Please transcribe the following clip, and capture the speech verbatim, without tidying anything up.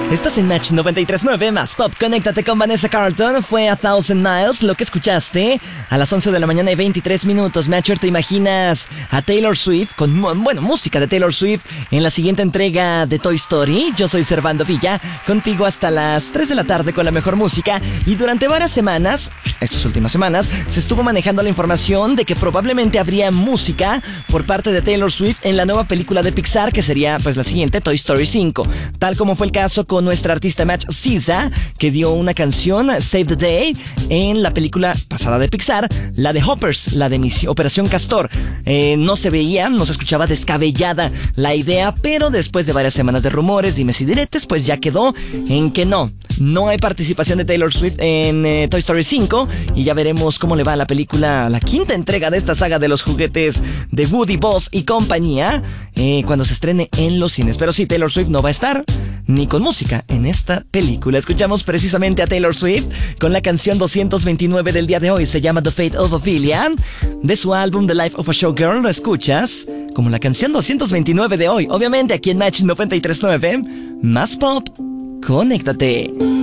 Estás en Match noventa y tres punto nueve más Pop. Conéctate con Vanessa Carlton. Fue A Thousand Miles lo que escuchaste a las once de la mañana y veintitrés minutos. Matcher, ¿te imaginas a Taylor Swift con, bueno, música de Taylor Swift en la siguiente entrega de Toy Story? Yo soy Servando Villa, contigo hasta las tres de la tarde con la mejor música. Y durante varias semanas, estas últimas semanas, se estuvo manejando la información de que probablemente habría música por parte de Taylor Swift en la nueva película de Pixar, que sería pues la siguiente, Toy Story cinco. Tal como fue el caso con nuestra artista Match S Z A, que dio una canción, Save the Day, en la película pasada de Pixar, la de Hoppers, la de Misión Operación Castor. Eh, no se veía, no se escuchaba descabellada la idea, pero después de varias semanas de rumores, dimes y diretes, pues ya quedó en que no. No hay participación de Taylor Swift en eh, Toy Story cinco, y ya veremos cómo le va a la película, la quinta entrega de esta saga de los juguetes de Woody, Buzz y compañía, eh, cuando se estrene en los cines. Pero sí, Taylor Swift no va a estar ni con música en esta película. Escuchamos precisamente a Taylor Swift con la canción doscientos veintinueve del día de hoy. Se llama The Fate of Ophelia, de su álbum The Life of a Showgirl. Lo escuchas como la canción doscientos veintinueve de hoy, obviamente aquí en Match noventa y tres punto nueve más Pop. Conéctate.